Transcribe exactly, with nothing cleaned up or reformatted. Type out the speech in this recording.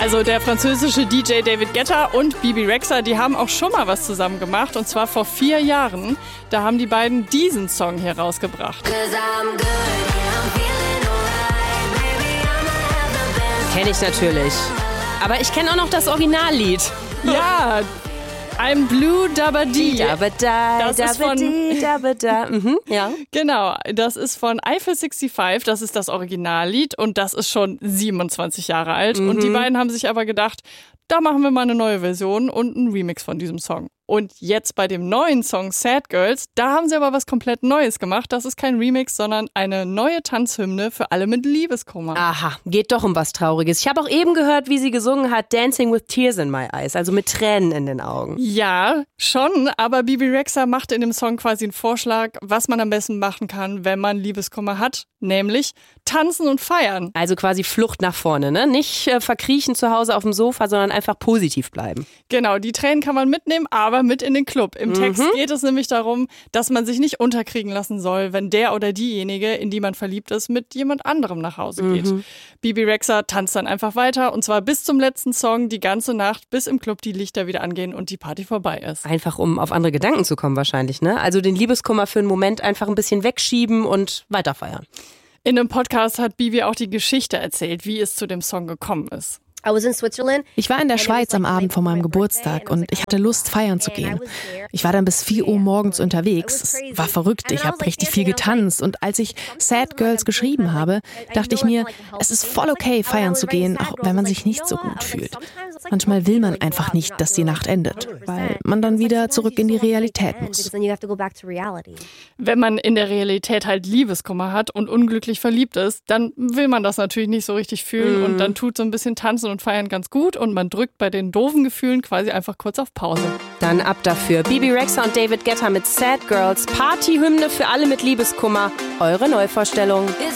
Also der französische D J David Guetta und Bebe Rexha, die haben auch schon mal was zusammen gemacht. Und zwar vor vier Jahren. Da haben die beiden diesen Song hier rausgebracht. Kenne ich natürlich. Aber ich kenne auch noch das Originallied. Ja, I'm Blue Dabba Dee. Dabba da, Das ist von, dabba da. Mhm, ja. Genau, das ist von Eiffel fünfundsechzig, das ist das Originallied und das ist schon siebenundzwanzig Jahre alt. Mhm. Und die beiden haben sich aber gedacht, da machen wir mal eine neue Version und einen Remix von diesem Song. Und jetzt bei dem neuen Song Sad Girls, da haben sie aber was komplett Neues gemacht. Das ist kein Remix, sondern eine neue Tanzhymne für alle mit Liebeskummer. Aha, geht doch um was Trauriges. Ich habe auch eben gehört, wie sie gesungen hat, Dancing with Tears in My Eyes, also mit Tränen in den Augen. Ja, schon, aber Bebe Rexha macht in dem Song quasi einen Vorschlag, was man am besten machen kann, wenn man Liebeskummer hat, nämlich tanzen und feiern. Also quasi Flucht nach vorne, ne? Nicht äh, verkriechen zu Hause auf dem Sofa, sondern einfach positiv bleiben. Genau, die Tränen kann man mitnehmen, aber mit in den Club. Im Mhm. Text geht es nämlich darum, dass man sich nicht unterkriegen lassen soll, wenn der oder diejenige, in die man verliebt ist, mit jemand anderem nach Hause geht. Mhm. Bebe Rexha tanzt dann einfach weiter und zwar bis zum letzten Song, die ganze Nacht, bis im Club die Lichter wieder angehen und die Party vorbei ist. Einfach um auf andere Gedanken zu kommen wahrscheinlich, ne? Also den Liebeskummer für einen Moment einfach ein bisschen wegschieben und weiterfeiern. In einem Podcast hat Bebe auch die Geschichte erzählt, wie es zu dem Song gekommen ist. Ich war in der Schweiz am Abend vor meinem Geburtstag und ich hatte Lust, feiern zu gehen. Ich war dann bis vier Uhr morgens unterwegs. Es war verrückt, ich habe richtig viel getanzt. Und als ich Sad Girls geschrieben habe, dachte ich mir, es ist voll okay, feiern zu gehen, auch wenn man sich nicht so gut fühlt. Manchmal will man einfach nicht, dass die Nacht endet, weil man dann wieder zurück in die Realität muss. Wenn man in der Realität halt Liebeskummer hat und unglücklich verliebt ist, dann will man das natürlich nicht so richtig fühlen Mhm. und dann tut so ein bisschen Tanzen und Feiern ganz gut und man drückt bei den doofen Gefühlen quasi einfach kurz auf Pause. Dann ab dafür. Bebe Rexha und David Guetta mit Sad Girls. Partyhymne für alle mit Liebeskummer. Eure Neuvorstellung.